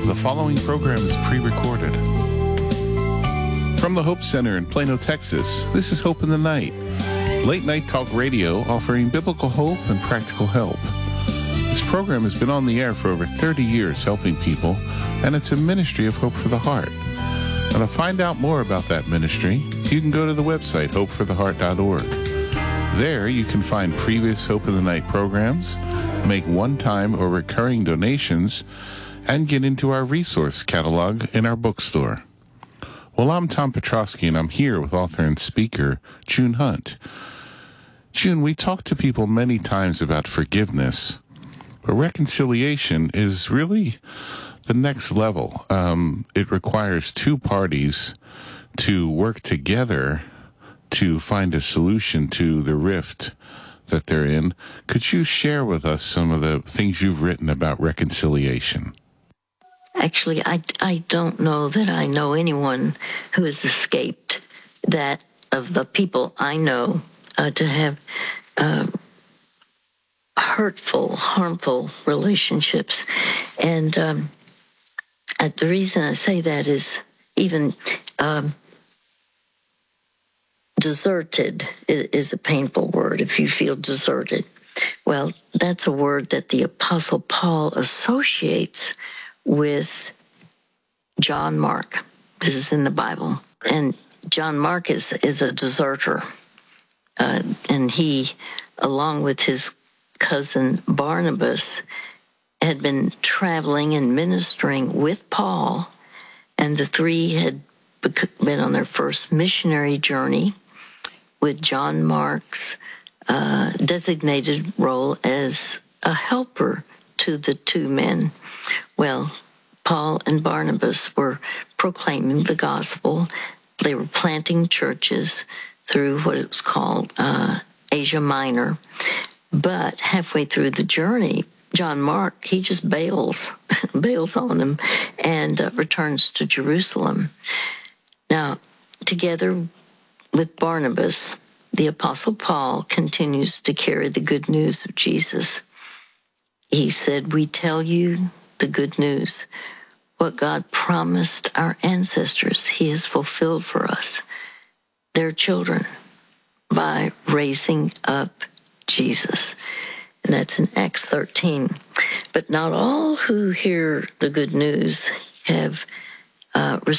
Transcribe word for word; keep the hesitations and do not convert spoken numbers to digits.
The following program is pre-recorded. From the Hope Center in Plano, Texas, this is Hope in the Night, late-night talk radio offering biblical hope and practical help. This program has been on the air for over thirty years helping people, and it's a ministry of Hope for the Heart. And to find out more about that ministry, you can go to the website hope for the heart dot org. There you can find previous Hope in the Night programs, make one-time or recurring donations, and get into our resource catalog in our bookstore. Well, I'm Tom Petrosky, and I'm here with author and speaker June Hunt. June, we talked to people many times about forgiveness, but reconciliation is really the next level. Um, it requires two parties to work together to find a solution to the rift that they're in. Could you share with us some of the things you've written about reconciliation? Actually, I, I don't know that I know anyone who has escaped that of the people I know uh, to have uh, hurtful, harmful relationships. And um, uh, the reason I say that is even um, deserted is, is a painful word if you feel deserted. Well, that's a word that the Apostle Paul associates with John Mark. This is in the Bible. And John Mark is, is a deserter. Uh, and he, along with his cousin Barnabas, had been traveling and ministering with Paul. And the three had been on their first missionary journey with John Mark's uh, designated role as a helper to the two men. Well, Paul and Barnabas were proclaiming the gospel. They were planting churches through what it was called uh, Asia Minor. But halfway through the journey, John Mark, he just bails, bails on them and uh, returns to Jerusalem. Now, together with Barnabas, the Apostle Paul continues to carry the good news of Jesus. He said, "We tell you the good news. What God promised our ancestors, he has fulfilled for us, their children, by raising up Jesus." And that's in Acts thirteen. But not all who hear the good news have uh,